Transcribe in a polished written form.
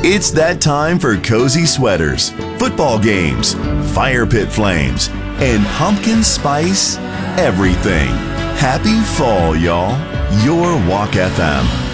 It's that time for cozy sweaters, football games, fire pit flames, and pumpkin spice everything. Happy fall, y'all. Your Walk FM.